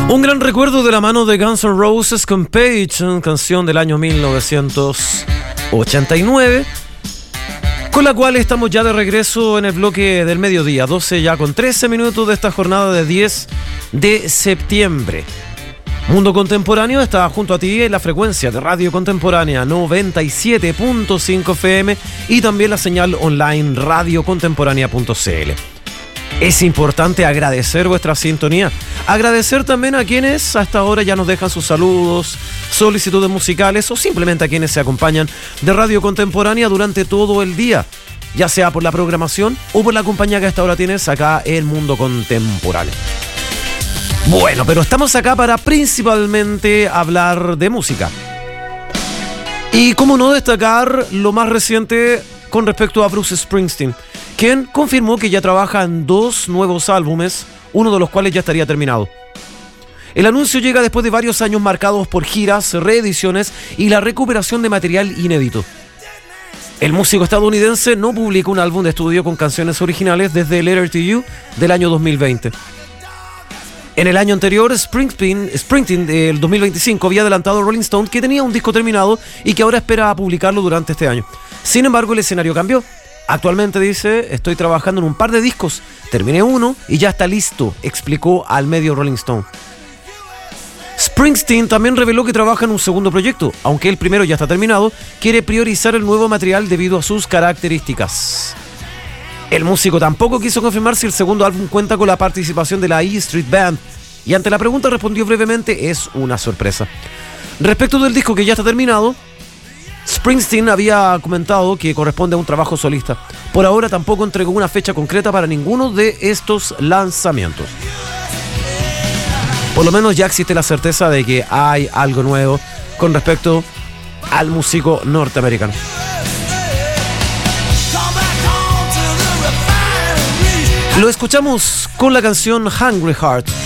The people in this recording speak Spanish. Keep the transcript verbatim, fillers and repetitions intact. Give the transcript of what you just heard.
Un gran recuerdo de la mano de Guns N' Roses con Page, una canción del año mil novecientos ochenta y nueve, con la cual estamos ya de regreso en el bloque del mediodía, doce ya con trece minutos de esta jornada de diez de septiembre. Mundo Contemporáneo está junto a ti en la frecuencia de Radio Contemporánea noventa y siete punto cinco F M y también la señal online radio contemporánea punto c l. Es importante agradecer vuestra sintonía, agradecer también a quienes hasta ahora ya nos dejan sus saludos, solicitudes musicales o simplemente a quienes se acompañan de Radio Contemporánea durante todo el día, ya sea por la programación o por la compañía que hasta ahora tienes acá en Mundo Contemporáneo. Bueno, pero estamos acá para principalmente hablar de música. Y cómo no destacar lo más reciente con respecto a Bruce Springsteen, quien confirmó que ya trabaja en dos nuevos álbumes, uno de los cuales ya estaría terminado. El anuncio llega después de varios años marcados por giras, reediciones y la recuperación de material inédito. El músico estadounidense no publicó un álbum de estudio con canciones originales desde Letter to You del año dos mil veinte. En el año anterior, Springsteen, Springsteen del dos mil veinticinco había adelantado a Rolling Stone que tenía un disco terminado y que ahora espera publicarlo durante este año. Sin embargo, el escenario cambió. Actualmente, dice, estoy trabajando en un par de discos, terminé uno y ya está listo, explicó al medio Rolling Stone. Springsteen también reveló que trabaja en un segundo proyecto, aunque el primero ya está terminado, quiere priorizar el nuevo material debido a sus características. El músico tampoco quiso confirmar si el segundo álbum cuenta con la participación de la E Street Band, y ante la pregunta respondió brevemente, es una sorpresa. Respecto del disco que ya está terminado, Springsteen había comentado que corresponde a un trabajo solista. Por ahora tampoco entregó una fecha concreta para ninguno de estos lanzamientos. Por lo menos ya existe la certeza de que hay algo nuevo con respecto al músico norteamericano. Lo escuchamos con la canción Hungry Heart.